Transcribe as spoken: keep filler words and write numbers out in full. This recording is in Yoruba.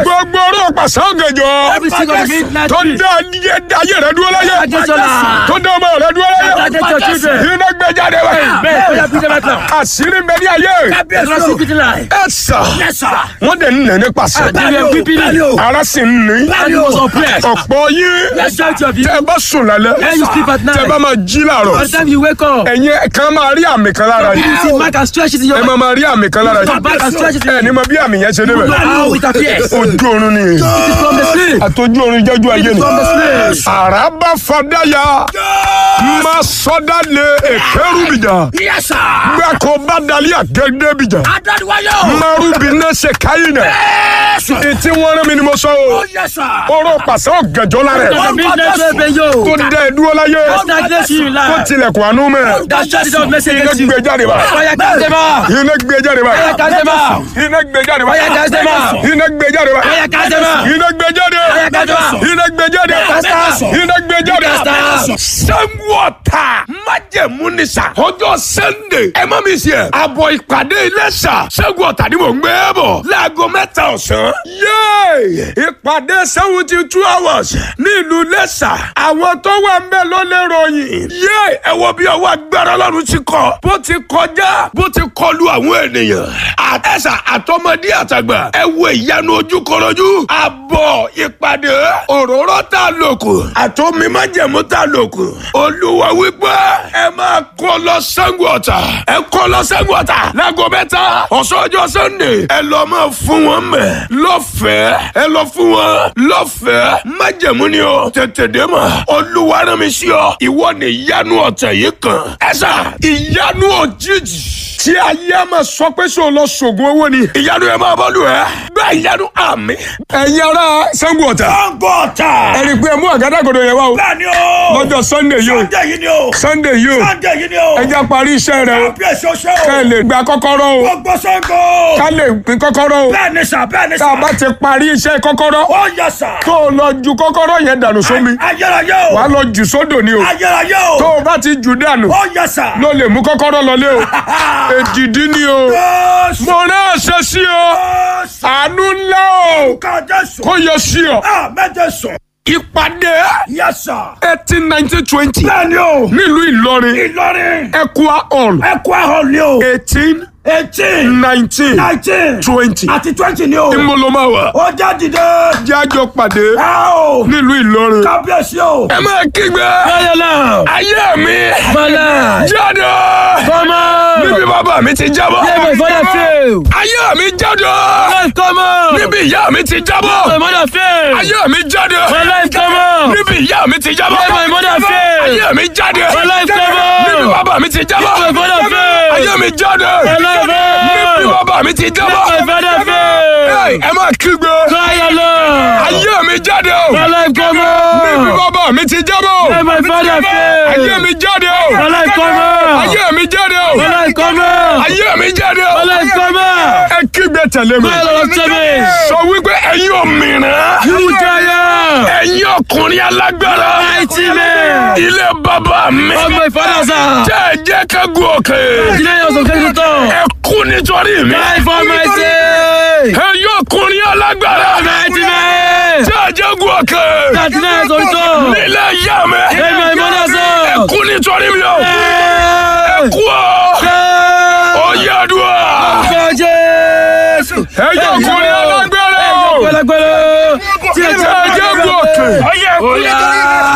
gbogbo ọ̀rọ̀ pàṣẹ gẹ̀jọ́. Every single midnight tó tree. dá ayé rẹ dúró láyé. Against your life. tó dá ọmọ rẹ dúró láyé. Against your children. iná gbé jáde wá. Bẹ́ẹ̀ ó yà bí jẹ́ bàtà. àṣírí ń bẹ ní ayé. Ẹ̀rọ sí kìtì láì. ẹ sà. Yes, sir. wọ́n dẹ̀ ń nà ní pàṣẹ. They were weeping. ara sì ń ní. And he was oppressed. ọ̀pọ̀ yín. Majority of you. tẹ́ ẹ bá sùn lálẹ́. When you sleep at tẹ́ ẹ night. bá máa jí làárọ̀. By the time you wake up. ẹ̀yin kan máa rí àmì kan lára You yìí. see mark and stretches in your ẹ máa máa rí àmì kan lára Your yìí. back and stretches in ẹ ní mo bí àmì yẹn ṣe débẹ̀. how it appears. ojú oorun ni. It is from the sleep. àtọ́jú oorun jẹ́jú ayé ni. From the sleep. àràbà fàdáyà máa sọdá lé èkérú bìjà. Yes, sir. gbàkó bá dalí àgẹ́gẹ́ bìjà. Adániwáyọ̀. márùbí náà ṣe káyìn náà. Yes, sir. ètí wọn rán mi ni mo sọ o. Oh, yes, sir. oró pàṣẹ ọ̀gànjọ́ lára The ẹ̀. midnight tree yo. tó dá ẹ dúró láyé. Stagnation in tó life. tilẹ̀kùn àánú mẹ́. That shut it down message iná against you. gbé jáde bá. Fire cast them out. iná gbé jáde bá. Fire cast them out. iná gbé jáde bá. Fire cast them out. iná gbé jáde bá. Fire cast them out. iná gbé jáde. Fire cast them out. iná gbé jáde. Cast out. iná gbé jáde. Cast out. Ṣàngó Ọ̀tà májẹ̀mú ni sà. ọjọ́ Sunday ẹ má mi ṣe àbọ̀ ìpàdé Iléṣà Ṣàngó Ọ̀tà ni mò ń gbé bọ̀ láago mẹ́ta ọ̀sán. yéè ìpàdé seventy two hours ní ìlú Iléṣà àwọn tó wà ń bẹ̀ ló lè ròyìn. yéè ẹ wo bí ọwọ́ agbára Ọlọ́run ti kọ bó ti kọjá bó ti kọlu àwọn ènìyàn. àtẹ̀sà àtọmọdé àtàgbà ẹ wo ìyanu ojúkọrọjú àbọ̀ ìpàdé òróró tá a lò kù àtọ́mi májẹ̀mú tá a lò kù. Olúwa wípé ẹ máa kó lọ Ṣàngó Ọ̀tà ẹ kó lọ Ṣàngó Ọ̀tà láago mẹ́ta ọ̀sán ọjọ́ Sunday ẹ lọ máa fún wọn mẹ́ lọ́fẹ̀ẹ́ ẹ lọ fún wọn lọ́fẹ̀ẹ́ májẹ̀mú ni o tètè dé mọ̀ Olúwa rán mi sí ọ ìwọ ni ìyanu ọ̀tẹ̀ yìí kan ẹ sà ìyanu òjijì tí ayé a máa sọ pé sọ lọ sògùn owó ni ìyanu ẹ máa bọ́lù ẹ gbá ìyanu àmì. ẹ̀yin ará Ṣàngó Ọ̀tà Ṣàngó Ọ̀tà. ẹ̀rí pé ẹ mú àgádágodo yẹn wá o Bẹ́ẹ̀ni o. lọ́jọ́ Sunday yìí o Sunday yìí ni o. Sunday yìí o Sunday yìí ni o. ẹ jẹ́ parí iṣẹ́ rẹ o Kábíyèsí o ṣe o. ká ẹ lè gba kọ́kọ́rọ́ o Gbogbo Ṣàngó. ká lè pín kọ́kọ́rọ́ o Bẹ́ẹ̀ni sà, bẹ́ẹ̀ni tá sà. a bá ti parí iṣẹ́ kọ́kọ́rọ́ Ó yẹ sà. tó o lọ ju kọ́kọ́rọ́ yẹn dànù sómi Ayérayé o. wàá lọ jù sódò ni o Ayérayé o. tó o bá ti jù dànù Ó yẹ sà. ló lè mú kọ́kọ́rọ́ lọlé o èdìdí ni o Jésù. mo rán àṣẹ sí o Jésù. àánú ńlá o Ká Jésù. kó yọ sí ọ. Àmín Jésù. ìpàdé Yes, sir. eighteen nineteen twenty Bẹ́ẹ̀ni o. nílùú Ìlọrin Ìlọrin. Equa Hall Ẹ̀kọ́ ahọ́n ni o. eighteen Eighteen. nineteen Nineteen. twenty Àti twenty ni o. ìmọ̀lọ́máwá Ó já dìde. jájọ pàdé Ẹ o. nílùú Ìlọrin. Kábíyèsí o. ẹ máa kígbe Ayala. ayé mi Bala. jáde Come on. níbi bàbá mi ti jábọ́ Let my father fail. ayé mi jáde Life come on. níbi ìyá mi ti jábọ́ My mother fail. ayé mi jáde My life come on. níbi ìyá mi ti jábọ́ Let my mother fail. ayé mi jáde My life come on. níbi bàbá mi ti jábọ́ My father fail. ayé mi jáde My life fail. níbi bàbá mi ti jábọ́ My father fail. ẹ máa kígbe Ayala. ayé mi jáde My life come níbi on. bàbá mi ti jábọ́ Let my father fail. ayé mi jáde My life come on. ayé mi jáde My life come on. ayé mi jáde My life come on. ẹ kígbe tẹ̀lé mi My Lord of me. sọ wípé ẹ̀yin òmìnira You giant. ẹ̀yin ọkùnrin alágbára Mighty man. ilé bàbá mi Of my father's house. jẹ́ ẹ jẹ́ ká gùn òkè Today I was on the top. ẹ kú nítorí mi Die for my sake. ẹ̀yin ọkùnrin alágbára Mighty man. jẹ́ ẹ jẹ́ gùn òkè That night on the top. nílé ìyá mi In my mother's ẹ house. kú nítorí mi o Hey. kú ọ ó yẹ àdúrà For Jesus. ẹ̀yin ọkùnrin alágbára o Gbẹlẹgbẹlẹ. jẹ́ ẹ jẹ́ gùn òkè. Oya.